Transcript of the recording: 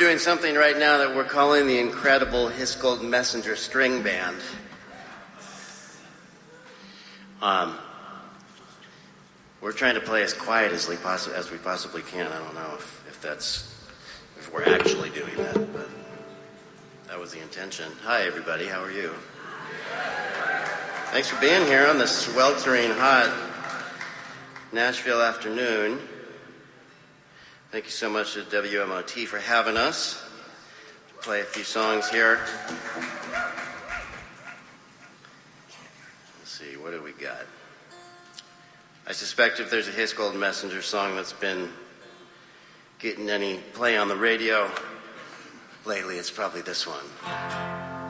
doing something right now that we're calling the Incredible Hiscold Messenger String Band. We're trying to play as quiet as we possibly can. I don't know if we're actually doing that, but that was the intention. Hi, everybody. How are you? Thanks for being here on this sweltering hot Nashville afternoon. Thank you so much to WMOT for having us. Play a few songs here. Let's see, what do we got? I suspect if there's a Hiscold Messenger song that's been getting any play on the radio lately, it's probably this one.